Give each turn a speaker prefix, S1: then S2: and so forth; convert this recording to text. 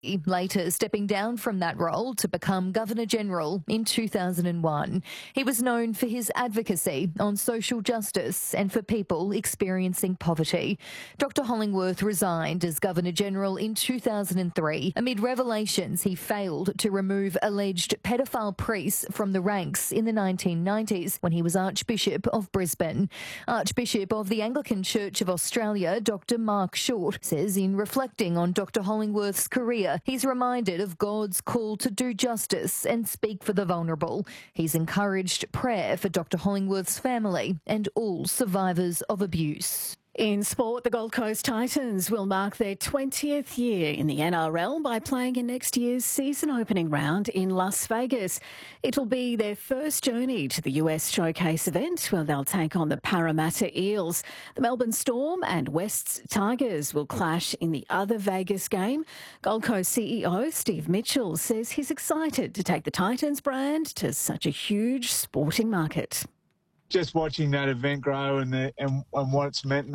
S1: later stepping down from that role to become Governor-General in 2001. He was known for his advocacy on social justice and for people experiencing poverty. Dr Hollingworth resigned as Governor-General in 2003 amid revelations he failed to remove alleged pedophile priests from the ranks in the 1990s when he was Archbishop of Brisbane. Archbishop of the Anglican Church of Australia, Dr Mark Short, says in reflecting on Dr Hollingworth's career, he's reminded of God's call to do justice and speak for the vulnerable. He's encouraged prayer for Dr Hollingworth's family and all survivors of abuse.
S2: In sport, the Gold Coast Titans will mark their 20th year in the NRL by playing in next year's season opening round in Las Vegas. It will be their first journey to the US Showcase event, where they'll take on the Parramatta Eels. The Melbourne Storm and Wests Tigers will clash in the other Vegas game. Gold Coast CEO Steve Mitchell says he's excited to take the Titans brand to such a huge sporting market.
S3: Just watching that event grow and what it's meant